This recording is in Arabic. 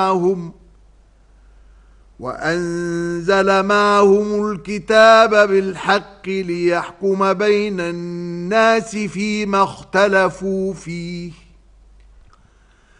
وأنزل معهم الكتاب بالحق ليحكم بين الناس فيما اختلفوا فيه